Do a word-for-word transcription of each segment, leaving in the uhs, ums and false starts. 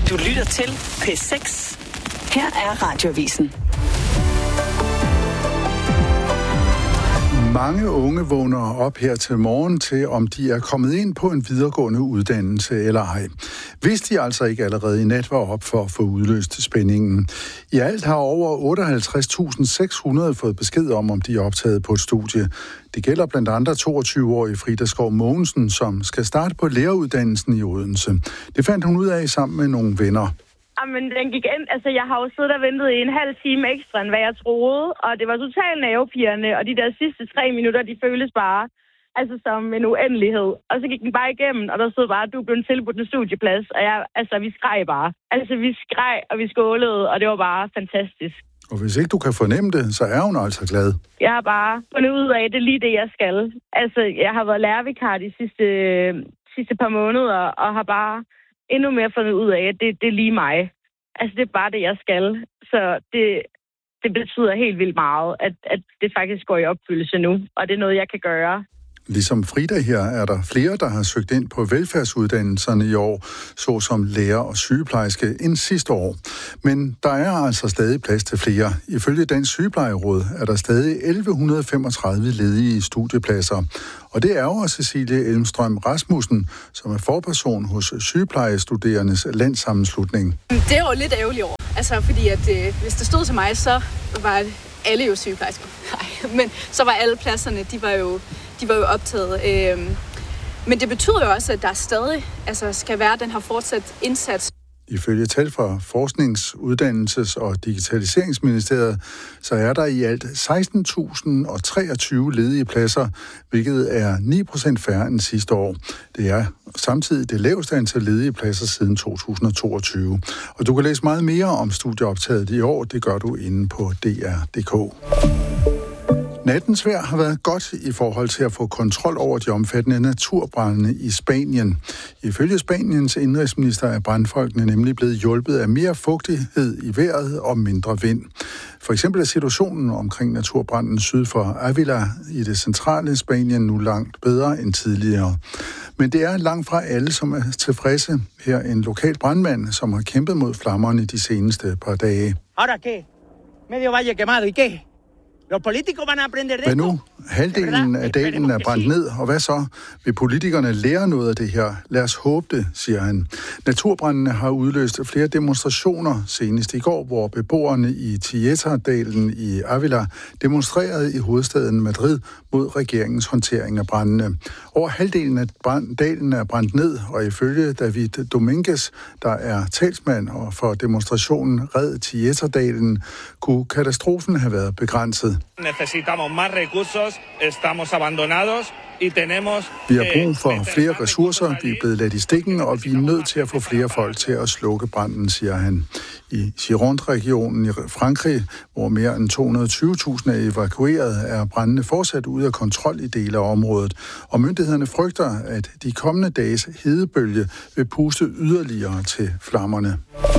Du lytter til P seks. Her er Radioavisen. Mange unge vågner op her til morgen til, om de er kommet ind på en videregående uddannelse eller ej. Hvis de altså ikke allerede i nat var op for at få udløst spændingen. I alt har over otteoghalvtreds tusind seks hundrede fået besked om, om de er optaget på et studie. Det gælder blandt andre toogtyve-årige Frida Skov Mogensen, som skal starte på læreruddannelsen i Odense. Det fandt hun ud af sammen med nogle venner. Jamen, den gik ind. Altså, jeg har jo siddet og ventet i en halv time ekstra, end hvad jeg troede. Og det var totalt nervepirrende, og de der sidste tre minutter, de føles bare altså som en uendelighed. Og så gik den bare igennem, og der stod bare, at du blev tilbudt en studieplads. Og jeg, altså, vi skreg bare. Altså, vi skreg, og vi skålede, og det var bare fantastisk. Og hvis ikke du kan fornemme det, så er hun altså glad. Jeg har bare fundet ud af, at det er lige det, jeg skal. Altså, jeg har været lærervikar de sidste, sidste par måneder, og har bare endnu mere fundet ud af, at det, det er lige mig. Altså, det er bare det, jeg skal. Så det, det betyder helt vildt meget, at, at det faktisk går i opfyldelse nu. Og det er noget, jeg kan gøre. Ligesom Frida her, er der flere, der har søgt ind på velfærdsuddannelserne i år, såsom lærer og sygeplejerske, end sidste år. Men der er altså stadig plads til flere. Ifølge Dansk Sygeplejeråd er der stadig elleve femogtredive ledige studiepladser. Og det er jo Cecilie Elmstrøm Rasmussen, som er forperson hos Sygeplejestuderendes Landssammenslutning. Det er jo lidt ærgerligt over. Altså, fordi at, øh, hvis det stod til mig, så var alle jo sygeplejersker. Nej, men så var alle pladserne, de var jo De var jo optaget. Øh, men det betyder jo også, at der stadig altså, skal være den her fortsat indsats. Ifølge tal fra Forsknings-, Uddannelses- og Digitaliseringsministeriet, så er der i alt seksten tusind treogtyve ledige pladser, hvilket er ni procent færre end sidste år. Det er samtidig det laveste antal ledige pladser siden to tusind og toogtyve. Og du kan læse meget mere om studieoptaget i år. Det gør du inde på D R punktum d k. Nattens vejr har været godt i forhold til at få kontrol over de omfattende naturbrande i Spanien. Ifølge Spaniens indrigsminister er brandfolkene nemlig blevet hjulpet af mere fugtighed i vejret og mindre vind. For eksempel er situationen omkring naturbranden syd for Ávila i det centrale Spanien nu langt bedre end tidligere. Men det er langt fra alle, som er tilfredse. Her en lokal brandmand, som har kæmpet mod flammerne de seneste par dage. Ahora qué? Medio valle quemado, ¿y qué? Hvad nu? Halvdelen af dalen er brændt ned, og hvad så? Vil politikerne lære noget af det her? Lad os håbe det, siger han. Naturbrændene har udløst flere demonstrationer, senest i går, hvor beboerne i Tietar-dalen i Ávila demonstrerede i hovedstaden Madrid mod regeringens håndtering af brændene. Over halvdelen af dalen er brændt ned, og ifølge David Dominguez, der er talsmand for demonstrationen Red Tietar-dalen, kunne katastrofen have været begrænset. Necesitamos más recursos, estamos abandonados y tenemos. Vi har brug for flere ressourcer, vi er blevet ladt i stikken, og vi er nødt til at få flere folk til at slukke branden, siger han. I Gironde-regionen i Frankrig, hvor mere end to hundrede og tyve tusind er evakueret, er brændene fortsat ude af kontrol i dele af området, og myndighederne frygter, at de kommende dages hedebølge vil puste yderligere til flammerne.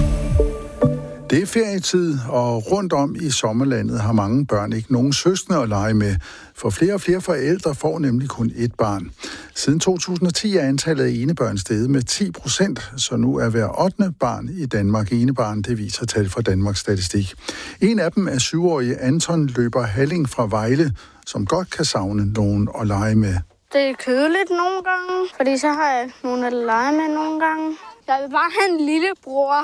Det er ferietid, og rundt om i sommerlandet har mange børn ikke nogen søskende at lege med. For flere og flere forældre får nemlig kun ét barn. Siden to tusind og ti er antallet af enebørn steget med ti procent, så nu er hver ottende barn i Danmark enebarn, det viser tal fra Danmarks Statistik. En af dem er syvårige Anton Løber Halling fra Vejle, som godt kan savne nogen at lege med. Det er kedeligt nogle gange, fordi så har jeg nogen at lege med nogle gange. Jeg vil bare have en lillebror,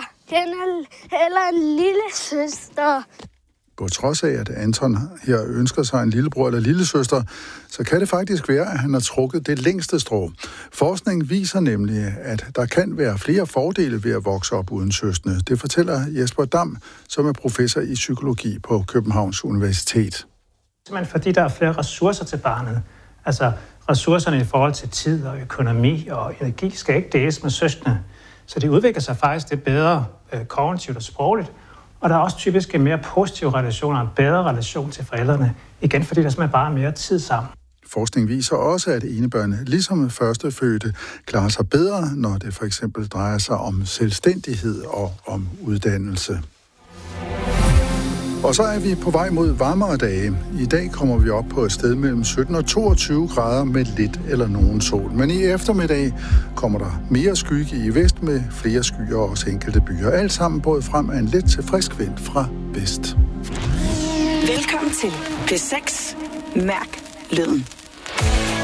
eller en lille søster. På trods af, at Anton her ønsker sig en lillebror eller lillesøster, så kan det faktisk være, at han har trukket det længste strå. Forskning viser nemlig, at der kan være flere fordele ved at vokse op uden søskende. Det fortæller Jesper Dam, som er professor i psykologi på Københavns Universitet. Men fordi der er flere ressourcer til barnet, altså ressourcerne i forhold til tid og økonomi og energi, skal ikke deles med søskende. Så det udvikler sig faktisk det bedre øh, kognitivt og sprogligt, og der er også typisk en mere positiv relation og en bedre relation til forældrene, igen fordi der simpelthen bare er mere tid sammen. Forskning viser også, at enebørn, ligesom førstefødte, klarer sig bedre, når det for eksempel drejer sig om selvstændighed og om uddannelse. Og så er vi på vej mod varmere dage. I dag kommer vi op på et sted mellem sytten og toogtyve grader med lidt eller nogen sol. Men i eftermiddag kommer der mere skygge i vest med flere skyer og også enkelte byer. Alt sammen både frem af en let til frisk vind fra vest. Velkommen til P seks. Mærk lyden.